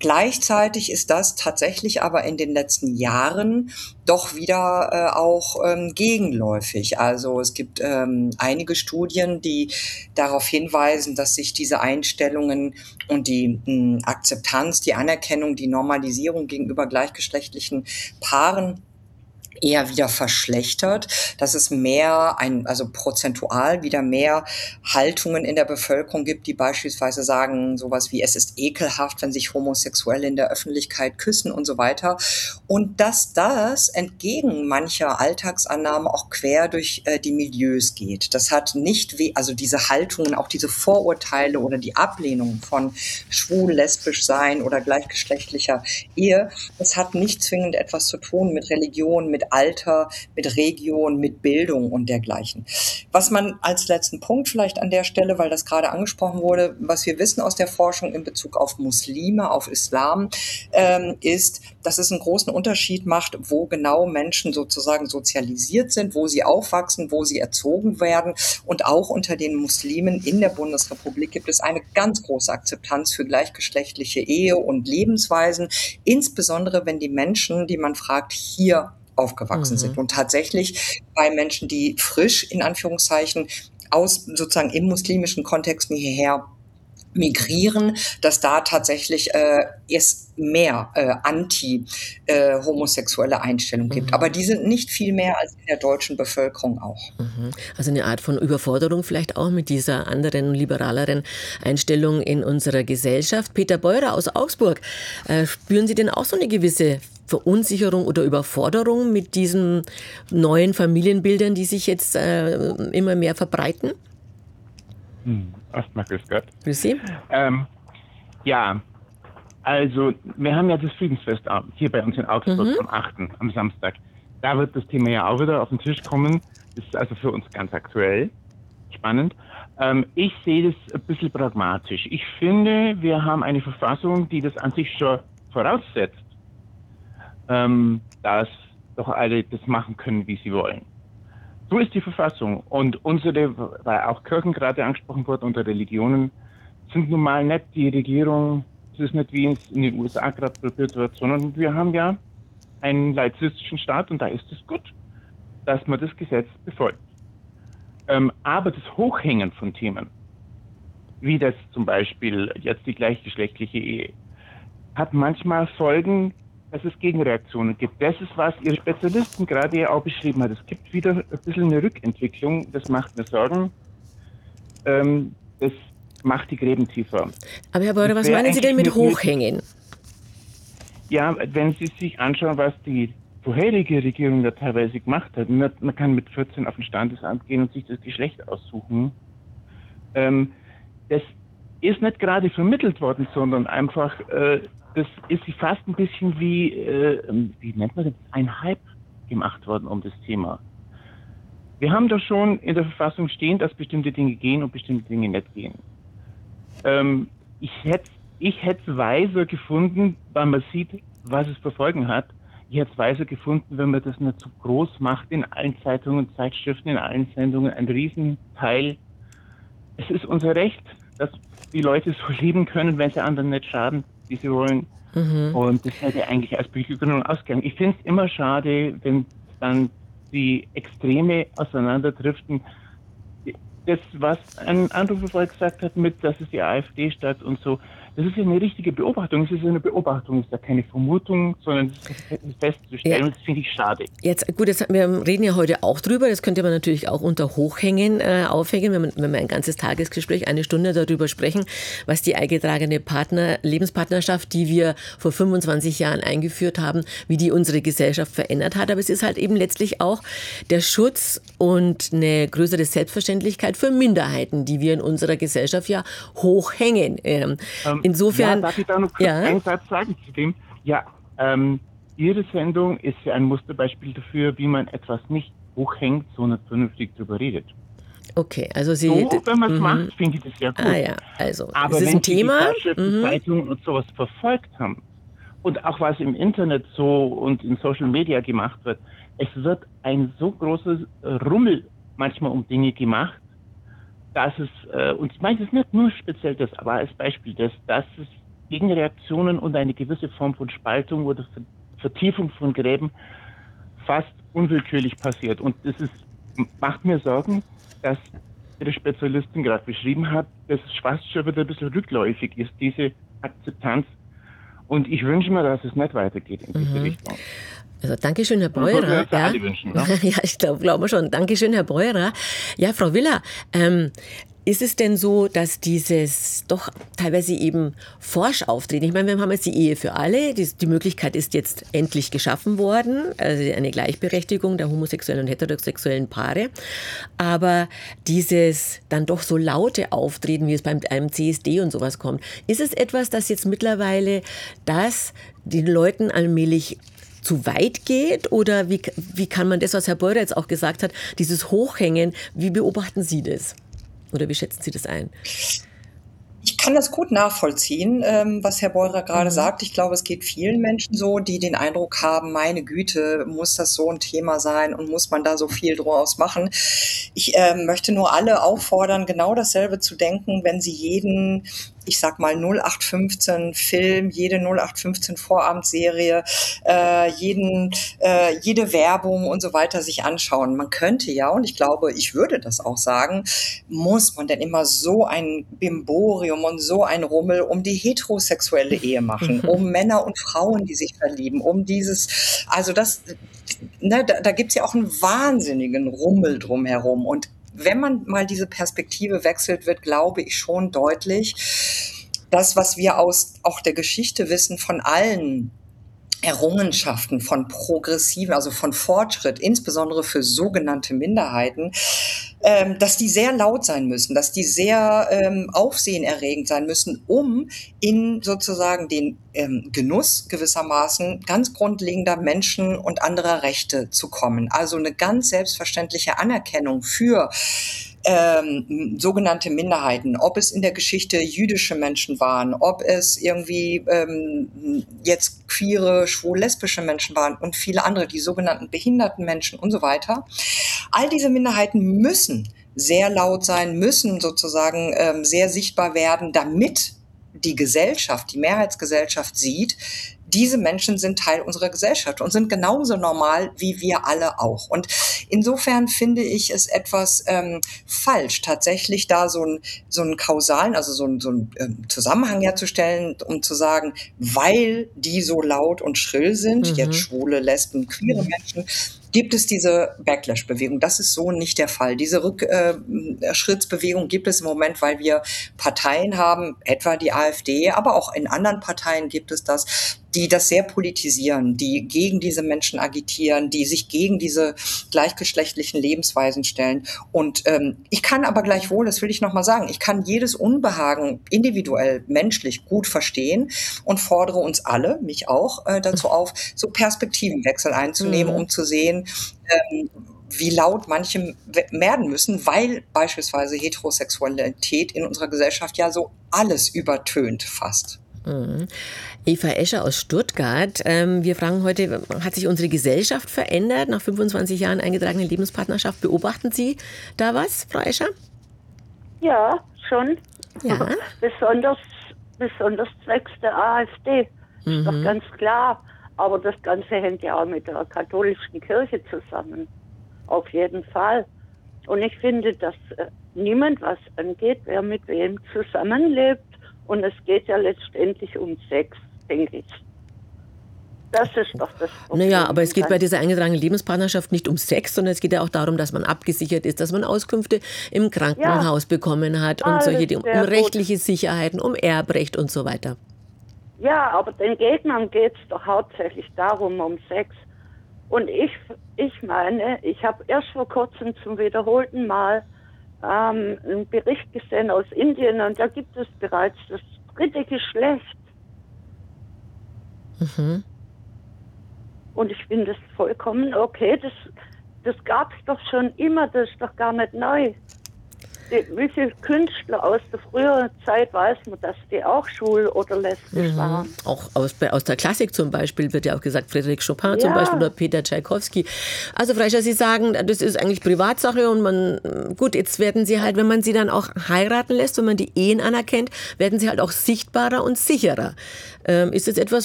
Gleichzeitig ist das tatsächlich aber in den letzten Jahren doch wieder auch gegenläufig. Also es gibt einige Studien, die darauf hinweisen, dass sich diese Einstellungen und die Akzeptanz, die Anerkennung, die Normalisierung gegenüber gleichgeschlechtlichen Paaren eher wieder verschlechtert, dass es also prozentual wieder mehr Haltungen in der Bevölkerung gibt, die beispielsweise sagen, sowas wie, es ist ekelhaft, wenn sich Homosexuelle in der Öffentlichkeit küssen und so weiter. Und dass das entgegen mancher Alltagsannahmen auch quer durch die Milieus geht. Das hat nicht, also diese Haltungen, auch diese Vorurteile oder die Ablehnung von schwul, lesbisch sein oder gleichgeschlechtlicher Ehe, das hat nicht zwingend etwas zu tun mit Religion, mit Alter, mit Region, mit Bildung und dergleichen. Was man als letzten Punkt vielleicht an der Stelle, weil das gerade angesprochen wurde, was wir wissen aus der Forschung in Bezug auf Muslime, auf Islam, ist, dass es einen großen Unterschied macht, wo genau Menschen sozusagen sozialisiert sind, wo sie aufwachsen, wo sie erzogen werden. Und auch unter den Muslimen in der Bundesrepublik gibt es eine ganz große Akzeptanz für gleichgeschlechtliche Ehe und Lebensweisen, insbesondere wenn die Menschen, die man fragt, hier aufgewachsen sind. Und tatsächlich bei Menschen, die frisch in Anführungszeichen aus sozusagen im muslimischen Kontexten hierher migrieren, dass da tatsächlich es mehr anti-homosexuelle Einstellungen gibt. Aber die sind nicht viel mehr als in der deutschen Bevölkerung auch. Also eine Art von Überforderung vielleicht auch mit dieser anderen, liberaleren Einstellung in unserer Gesellschaft. Peter Beurer aus Augsburg, spüren Sie denn auch so eine gewisse Verunsicherung oder Überforderung mit diesen neuen Familienbildern, die sich jetzt immer mehr verbreiten? Erstmal grüß Gott. Grüß Sie. Ja, also wir haben ja das Friedensfestabend hier bei uns in Augsburg am 8., am Samstag. Da wird das Thema ja auch wieder auf den Tisch kommen. Das ist also für uns ganz aktuell, spannend. Ich sehe das ein bisschen pragmatisch. Ich finde, wir haben eine Verfassung, die das an sich schon voraussetzt, dass doch alle das machen können, wie sie wollen. So ist die Verfassung. Und unsere, weil auch Kirchen gerade angesprochen wurden, unter Religionen, sind nun mal nicht die Regierung, es ist nicht wie es in den USA gerade probiert wird, sondern wir haben ja einen laizistischen Staat und da ist es gut, dass man das Gesetz befolgt. Aber das Hochhängen von Themen, wie das zum Beispiel jetzt die gleichgeschlechtliche Ehe, hat manchmal Folgen, dass es Gegenreaktionen gibt. Das ist, was Ihre Spezialisten gerade ja auch beschrieben hat. Es gibt wieder ein bisschen eine Rückentwicklung. Das macht mir Sorgen. Das macht die Gräben tiefer. Aber Herr Beurer, was meinen Sie denn mit Hochhängen? Ja, wenn Sie sich anschauen, was die vorherige Regierung da teilweise gemacht hat. Man kann mit 14 auf ein Standesamt gehen und sich das Geschlecht aussuchen. Das ist nicht gerade vermittelt worden, sondern einfach... das ist fast ein bisschen wie nennt man das, ein Hype gemacht worden um das Thema. Wir haben da schon in der Verfassung stehen, dass bestimmte Dinge gehen und bestimmte Dinge nicht gehen. Ich hätte es weiser gefunden, weil man sieht, was es für Folgen hat. Ich hätte es weiser gefunden, wenn man das nicht so groß macht in allen Zeitungen, Zeitschriften, in allen Sendungen, ein Riesenteil. Es ist unser Recht, dass die Leute so leben können, wenn sie anderen nicht schaden, wie sie wollen. Und das hätte eigentlich als Begründung ausgegangen. Ich finde es immer schade, wenn dann die Extreme auseinanderdriften. Das, was ein Anrufer vorher gesagt hat, mit, dass es die AfD statt und so, das ist ja eine richtige Beobachtung. Es ist ja eine Beobachtung, es ist ja keine Vermutung, sondern es ist festzustellen. Und das finde ich schade. Jetzt, gut, wir reden ja heute auch drüber. Das könnte man natürlich auch unter Hochhängen aufhängen, wenn wir ein ganzes Tagesgespräch, 1 Stunde darüber sprechen, was die eingetragene Lebenspartnerschaft, die wir vor 25 Jahren eingeführt haben, wie die unsere Gesellschaft verändert hat. Aber es ist halt eben letztlich auch der Schutz und eine größere Selbstverständlichkeit für Minderheiten, die wir in unserer Gesellschaft ja hochhängen. Insofern, darf ich da noch kurz einen Satz sagen zu dem? Ja, Ihre Sendung ist ja ein Musterbeispiel dafür, wie man etwas nicht hochhängt, sondern vernünftig darüber redet. Okay, also Sie... wenn man es macht, finde ich das ja gut. Ja, also aber es ist wenn ein Thema. Sie die Zeitungen und sowas verfolgt haben und auch was im Internet so und in Social Media gemacht wird, es wird ein so großes Rummel manchmal um Dinge gemacht, dass es, und ich meine, das ist nicht nur speziell das, aber als Beispiel das, dass es Gegenreaktionen und eine gewisse Form von Spaltung oder Vertiefung von Gräben fast unwillkürlich passiert. Und macht mir Sorgen, dass Ihre Spezialistin gerade beschrieben hat, dass es fast schon wieder ein bisschen rückläufig ist, diese Akzeptanz. Und ich wünsche mir, dass es nicht weitergeht in diese Richtung. Also Dankeschön, Herr Das sollten wir Beurer. uns ja alle wünschen, ne? Ja, ich glaube wir schon. Dankeschön, Herr Beurer. Ja, Frau Willer, ist es denn so, dass dieses doch teilweise eben forsch auftreten? Ich meine, wir haben jetzt die Ehe für alle. Die Möglichkeit ist jetzt endlich geschaffen worden, also eine Gleichberechtigung der homosexuellen und heterosexuellen Paare. Aber dieses dann doch so laute Auftreten, wie es beim einem CSD und sowas kommt, ist es etwas, das jetzt mittlerweile den Leuten allmählich zu weit geht? Oder wie kann man das, was Herr Beurer jetzt auch gesagt hat, dieses Hochhängen, wie beobachten Sie das? Oder wie schätzen Sie das ein? Ich kann das gut nachvollziehen, was Herr Beurer gerade sagt. Ich glaube, es geht vielen Menschen so, die den Eindruck haben, meine Güte, muss das so ein Thema sein und muss man da so viel draus machen? Ich möchte nur alle auffordern, genau dasselbe zu denken, wenn sie jeden, ich sag mal 0815 Film, jede 0815 Vorabendserie, jede Werbung und so weiter sich anschauen. Man könnte ja, und ich glaube, ich würde das auch sagen, muss man denn immer so ein Bimborium und so ein Rummel um die heterosexuelle Ehe machen, um Männer und Frauen, die sich verlieben, um dieses, also das, ne, da gibt's ja auch einen wahnsinnigen Rummel drumherum. Und wenn man mal diese Perspektive wechselt, wird, glaube ich, schon deutlich, das, was wir aus auch der Geschichte wissen von allen Errungenschaften, von progressiven, also von Fortschritt, insbesondere für sogenannte Minderheiten, dass die sehr laut sein müssen, dass die sehr aufsehenerregend sein müssen, um in sozusagen den Genuss gewissermaßen ganz grundlegender Menschen- und anderer Rechte zu kommen. Also eine ganz selbstverständliche Anerkennung für sogenannte Minderheiten, ob es in der Geschichte jüdische Menschen waren, ob es irgendwie jetzt queere, schwul-lesbische Menschen waren und viele andere, die sogenannten behinderten Menschen und so weiter. All diese Minderheiten müssen sehr laut sein, müssen sozusagen sehr sichtbar werden, damit die Gesellschaft, die Mehrheitsgesellschaft sieht, diese Menschen sind Teil unserer Gesellschaft und sind genauso normal wie wir alle auch. Und insofern finde ich es etwas falsch, tatsächlich da so einen kausalen, also so einen Zusammenhang herzustellen, um zu sagen, weil die so laut und schrill sind, jetzt Schwule, Lesben, queere Menschen, gibt es diese Backlash-Bewegung. Das ist so nicht der Fall. Diese Rückschrittsbewegung gibt es im Moment, weil wir Parteien haben, etwa die AfD, aber auch in anderen Parteien gibt es das, die das sehr politisieren, die gegen diese Menschen agitieren, die sich gegen diese gleichgeschlechtlichen Lebensweisen stellen. Und ich kann aber gleichwohl, das will ich nochmal sagen, ich kann jedes Unbehagen individuell, menschlich gut verstehen und fordere uns alle, mich auch, dazu auf, so Perspektivenwechsel einzunehmen, um zu sehen, wie laut manche werden müssen, weil beispielsweise Heterosexualität in unserer Gesellschaft ja so alles übertönt fast. Eva Escher aus Stuttgart. Wir fragen heute, hat sich unsere Gesellschaft verändert nach 25 Jahren eingetragener Lebenspartnerschaft? Beobachten Sie da was, Frau Escher? Ja, schon. Ja. Besonders zwecks der AfD. Ist doch ganz klar. Aber das Ganze hängt ja auch mit der katholischen Kirche zusammen. Auf jeden Fall. Und ich finde, dass niemand was angeht, wer mit wem zusammenlebt. Und es geht ja letztendlich um Sex, denke ich. Das ist doch das Problem. Naja, aber es geht bei dieser eingetragenen Lebenspartnerschaft nicht um Sex, sondern es geht ja auch darum, dass man abgesichert ist, dass man Auskünfte im Krankenhaus bekommen hat und solche Dinge, um rechtliche Sicherheiten, um Erbrecht und so weiter. Ja, aber den Gegnern geht es doch hauptsächlich darum, um Sex. Und ich meine, ich habe erst vor kurzem zum wiederholten Mal einen Bericht gesehen aus Indien und da gibt es bereits das 3. Geschlecht. Und ich finde es vollkommen okay. Das gab es doch schon immer, das ist doch gar nicht neu. Wie viele Künstler aus der früheren Zeit weiß man, dass die auch schwul oder lesbisch waren. Auch aus der Klassik zum Beispiel wird ja auch gesagt, Frédéric Chopin zum Beispiel oder Peter Tschaikowski. Also Frau Escher, Sie sagen, das ist eigentlich Privatsache und gut, jetzt werden Sie halt, wenn man sie dann auch heiraten lässt, wenn man die Ehen anerkennt, werden sie halt auch sichtbarer und sicherer. Ist das etwas,